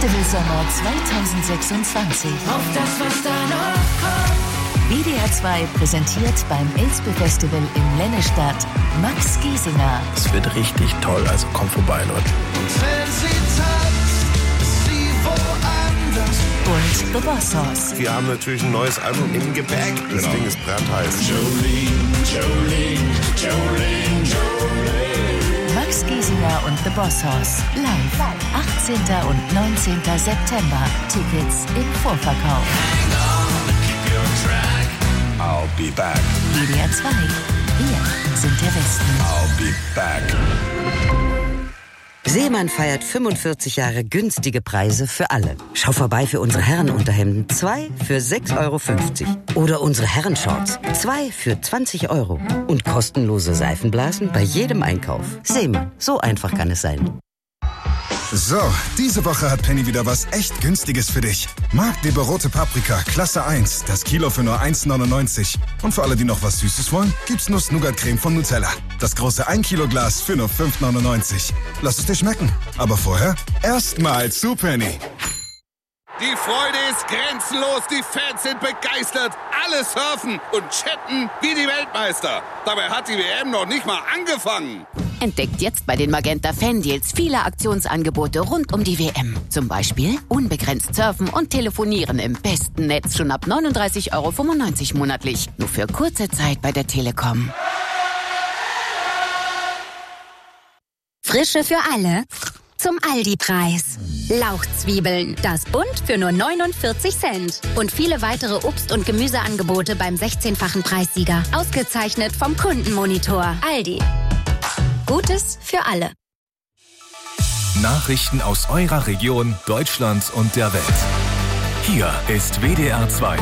Festival Sommer 2026. Auf das, was da noch kommt. WDR 2 präsentiert beim Elspe Festival in Lennestadt Max Giesinger. Es wird richtig toll, also kommt vorbei, Leute. Und wenn sie tanzt, ist sie woanders. Und The Boss Hoss. Wir haben natürlich ein neues Album im Gepäck. Das Ding ist brandheiß. Jolene. Max Giesinger und The Boss Hoss. Live. 18. und 19. September. Tickets im Vorverkauf. I'll be back. WDR 2. Wir sind der Westen. I'll be back. Seemann feiert 45 Jahre günstige Preise für alle. Schau vorbei für unsere Herrenunterhemden. 2 für 6,50 €. Oder unsere Herrenshorts. 2 für 20 €. Und kostenlose Seifenblasen bei jedem Einkauf. Seemann, so einfach kann es sein. So, diese Woche hat Penny wieder was echt Günstiges für dich. Marktleber rote Paprika, Klasse 1, das Kilo für nur 1,99. Und für alle, die noch was Süßes wollen, gibt's Nuss-Nougat-Creme von Nutella. Das große 1 Kilo Glas für nur 5,99. Lass es dir schmecken. Aber vorher erstmal zu Penny. Die Freude ist grenzenlos, die Fans sind begeistert, alle surfen und chatten wie die Weltmeister. Dabei hat die WM noch nicht mal angefangen. Entdeckt jetzt bei den Magenta Fan-Deals viele Aktionsangebote rund um die WM. Zum Beispiel unbegrenzt surfen und telefonieren im besten Netz schon ab 39,95 € monatlich. Nur für kurze Zeit bei der Telekom. Frische für alle zum Aldi-Preis. Lauchzwiebeln, das Bund für nur 49 Cent. Und viele weitere Obst- und Gemüseangebote beim 16-fachen Preissieger. Ausgezeichnet vom Kundenmonitor. Aldi. Gutes für alle. Nachrichten aus eurer Region, Deutschland und der Welt. Hier ist WDR 2.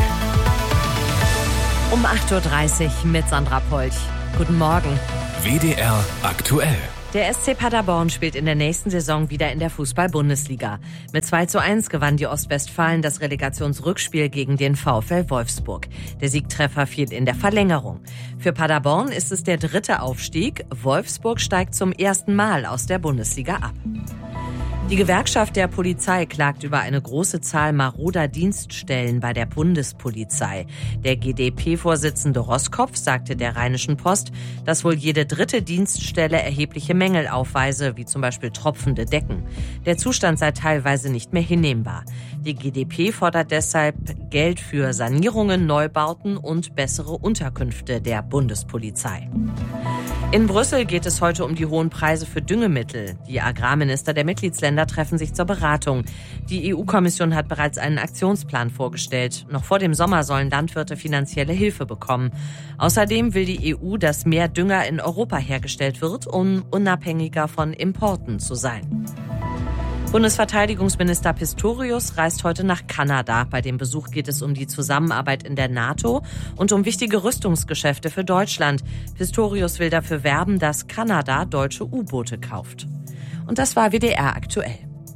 Um 8:30 Uhr mit Sandra Polch. Guten Morgen. WDR aktuell. Der SC Paderborn spielt in der nächsten Saison wieder in der Fußball-Bundesliga. Mit 2:1 gewann die Ostwestfalen das Relegationsrückspiel gegen den VfL Wolfsburg. Der Siegtreffer fiel in der Verlängerung. Für Paderborn ist es der 3. Aufstieg. Wolfsburg steigt zum ersten Mal aus der Bundesliga ab. Die Gewerkschaft der Polizei klagt über eine große Zahl maroder Dienststellen bei der Bundespolizei. Der GdP-Vorsitzende Roskopf sagte der Rheinischen Post, dass wohl jede 3. Dienststelle erhebliche Mängel aufweise, wie zum Beispiel tropfende Decken. Der Zustand sei teilweise nicht mehr hinnehmbar. Die GdP fordert deshalb Geld für Sanierungen, Neubauten und bessere Unterkünfte der Bundespolizei. In Brüssel geht es heute um die hohen Preise für Düngemittel. Die Agrarminister der Mitgliedsländer treffen sich zur Beratung. Die EU-Kommission hat bereits einen Aktionsplan vorgestellt. Noch vor dem Sommer sollen Landwirte finanzielle Hilfe bekommen. Außerdem will die EU, dass mehr Dünger in Europa hergestellt wird, um unabhängiger von Importen zu sein. Bundesverteidigungsminister Pistorius reist heute nach Kanada. Bei dem Besuch geht es um die Zusammenarbeit in der NATO und um wichtige Rüstungsgeschäfte für Deutschland. Pistorius will dafür werben, dass Kanada deutsche U-Boote kauft. Und das war WDR aktuell.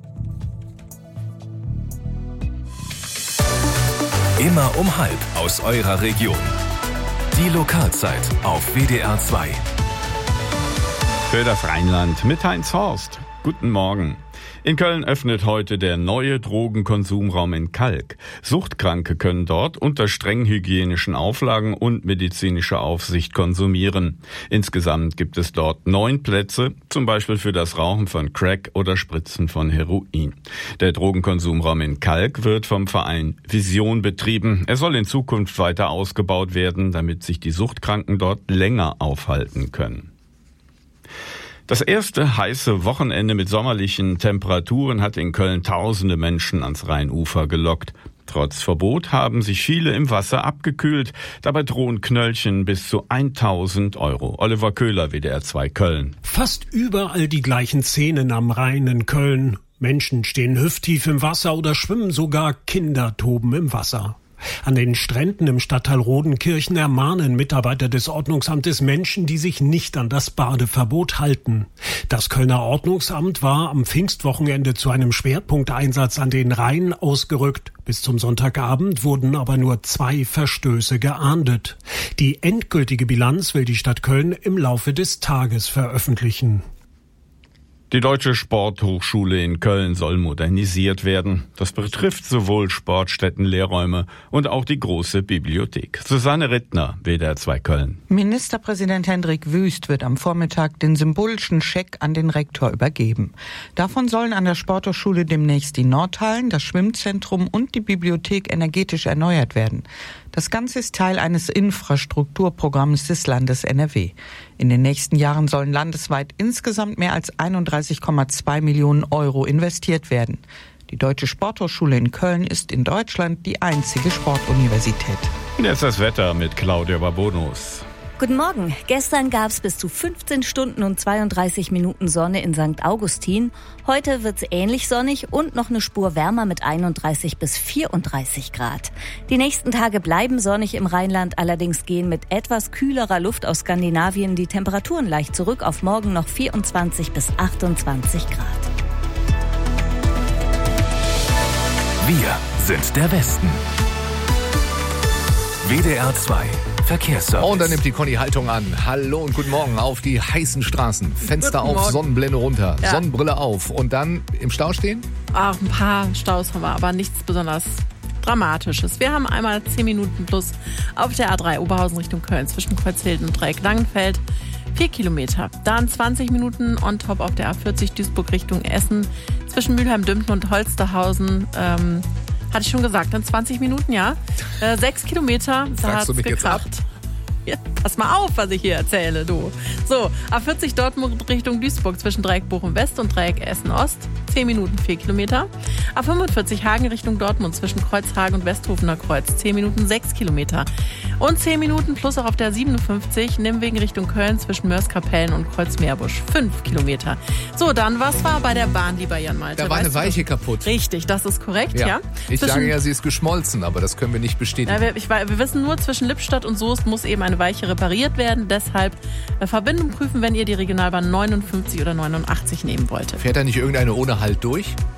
Immer um 12:30 aus eurer Region. Die Lokalzeit auf WDR 2. Für das Rheinland mit Heinz Horst. Guten Morgen. In Köln öffnet heute der neue Drogenkonsumraum in Kalk. Suchtkranke können dort unter streng hygienischen Auflagen und medizinischer Aufsicht konsumieren. Insgesamt gibt es dort 9 Plätze, zum Beispiel für das Rauchen von Crack oder Spritzen von Heroin. Der Drogenkonsumraum in Kalk wird vom Verein Vision betrieben. Er soll in Zukunft weiter ausgebaut werden, damit sich die Suchtkranken dort länger aufhalten können. Das erste heiße Wochenende mit sommerlichen Temperaturen hat in Köln tausende Menschen ans Rheinufer gelockt. Trotz Verbot haben sich viele im Wasser abgekühlt. Dabei drohen Knöllchen bis zu 1.000 €. Oliver Köhler, WDR 2 Köln. Fast überall die gleichen Szenen am Rhein in Köln. Menschen stehen hüfttief im Wasser oder schwimmen, sogar Kinder toben im Wasser. An den Stränden im Stadtteil Rodenkirchen ermahnen Mitarbeiter des Ordnungsamtes Menschen, die sich nicht an das Badeverbot halten. Das Kölner Ordnungsamt war am Pfingstwochenende zu einem Schwerpunkteinsatz an den Rhein ausgerückt. Bis zum Sonntagabend wurden aber nur 2 Verstöße geahndet. Die endgültige Bilanz will die Stadt Köln im Laufe des Tages veröffentlichen. Die Deutsche Sporthochschule in Köln soll modernisiert werden. Das betrifft sowohl Sportstätten, Lehrräume und auch die große Bibliothek. Susanne Rittner, WDR 2 Köln. Ministerpräsident Hendrik Wüst wird am Vormittag den symbolischen Scheck an den Rektor übergeben. Davon sollen an der Sporthochschule demnächst die Nordhallen, das Schwimmzentrum und die Bibliothek energetisch erneuert werden. Das Ganze ist Teil eines Infrastrukturprogramms des Landes NRW. In den nächsten Jahren sollen landesweit insgesamt mehr als 31,2 Millionen Euro investiert werden. Die Deutsche Sporthochschule in Köln ist in Deutschland die einzige Sportuniversität. Jetzt das Wetter mit Claudia Babonus. Guten Morgen. Gestern gab es bis zu 15 Stunden und 32 Minuten Sonne in St. Augustin. Heute wird es ähnlich sonnig und noch eine Spur wärmer mit 31 bis 34 Grad. Die nächsten Tage bleiben sonnig im Rheinland, allerdings gehen mit etwas kühlerer Luft aus Skandinavien die Temperaturen leicht zurück auf morgen noch 24 bis 28 Grad. Wir sind der Westen. WDR 2 Verkehrsservice. Und dann nimmt die Conny Haltung an. Hallo und guten Morgen auf die heißen Straßen. Fenster Guten auf, Morgen. Sonnenblende runter, Ja. Sonnenbrille auf und dann im Stau stehen? Ach, ein paar Staus haben wir, aber nichts besonders Dramatisches. Wir haben einmal 10 Minuten plus auf der A3 Oberhausen Richtung Köln zwischen Kreuzhilden und Dreieck-Langenfeld. 4 Kilometer. Dann 20 Minuten on top auf der A40 Duisburg Richtung Essen zwischen Mülheim-Dümpen und Holsterhausen. Hatte ich schon gesagt, dann 20 Minuten, ja. 6 Kilometer, da Sagst hat's du mich jetzt ab? gekracht. Ja, pass mal auf, was ich hier erzähle, du. So, A40 Dortmund Richtung Duisburg zwischen Dreieck Bochum West und Dreieck Essen Ost. 10 Minuten, 4 Kilometer. A45 Hagen Richtung Dortmund zwischen Kreuzhagen und Westhofener Kreuz. 10 Minuten, 6 Kilometer. Und 10 Minuten plus auch auf der 57 Nimwegen Richtung Köln zwischen Mörs-Kapellen und Kreuz-Meerbusch. 5 Kilometer. So, dann, was war bei der Bahn, lieber Jan Malte? Da war eine Weißt du Weiche das? kaputt. Richtig, das ist korrekt, ja. Ich sage ja, sie ist geschmolzen, aber das können wir nicht bestätigen. Ja, wir wissen nur, zwischen Lippstadt und Soest muss eben eine Weiche repariert werden. Deshalb Verbindung prüfen, wenn ihr die Regionalbahn 59 oder 89 nehmen wolltet. Fährt da nicht irgendeine ohne Halt durch?